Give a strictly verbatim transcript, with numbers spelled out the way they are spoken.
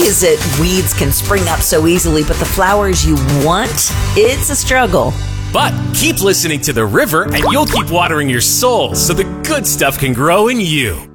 is that weeds can spring up so easily, but the flowers you want, it's a struggle. But keep listening to the river and you'll keep watering your soul so the good stuff can grow in you.